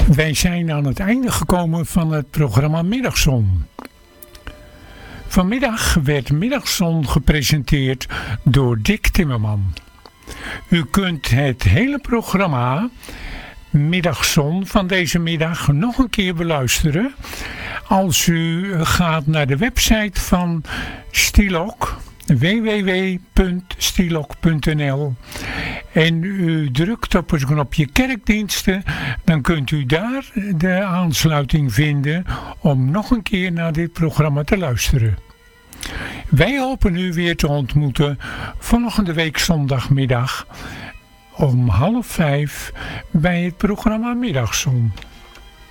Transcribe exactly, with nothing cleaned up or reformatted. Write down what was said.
Wij zijn aan het einde gekomen van het programma Middagzon. Vanmiddag werd Middagzon gepresenteerd door Dick Timmerman. U kunt het hele programma Middagzon van deze middag nog een keer beluisteren als u gaat naar de website van Stilok, w w w punt stilok punt n l, en u drukt op het knopje kerkdiensten, dan kunt u daar de aansluiting vinden om nog een keer naar dit programma te luisteren. Wij hopen u weer te ontmoeten volgende week zondagmiddag om half vijf bij het programma Middagzon.